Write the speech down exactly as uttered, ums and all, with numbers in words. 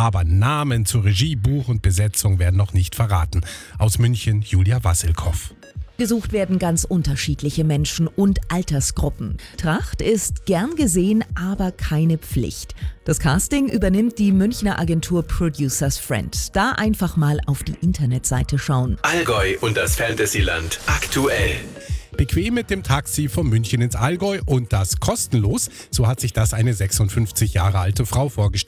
Aber Namen zur Regie, Buch und Besetzung werden noch nicht verraten. Aus München, Julia Wassilkow. Gesucht werden ganz unterschiedliche Menschen und Altersgruppen. Tracht ist gern gesehen, aber keine Pflicht. Das Casting übernimmt die Münchner Agentur Producers Friend. Da einfach mal auf die Internetseite schauen. Allgäu und das Fantasyland aktuell. Bequem mit dem Taxi von München ins Allgäu und das kostenlos. So hat sich das eine sechsundfünfzig Jahre alte Frau vorgestellt.